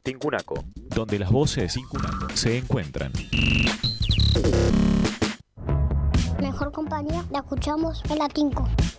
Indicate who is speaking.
Speaker 1: Tincunaco,
Speaker 2: donde las voces se encuentran.
Speaker 3: Mejor compañía la escuchamos en la Tinco.